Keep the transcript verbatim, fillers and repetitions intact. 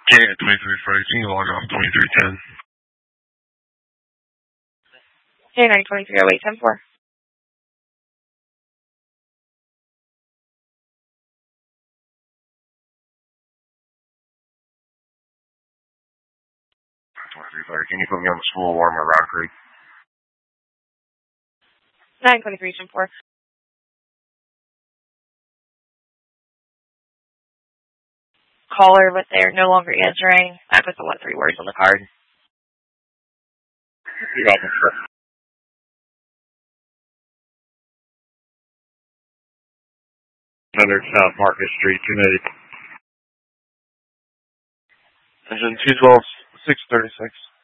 Okay, at twenty-three Friday, can you log off twenty-three ten? Okay, nine twenty-three oh eight ten four. twenty-three Friday, can you put me on the school alarm at Rock Creek? nine twenty-three ten four. Caller, but they're no longer answering. I put the one three words on the card. You got them, sir. Another South Market Street, two ninety. Engine two twelve, six thirty-six.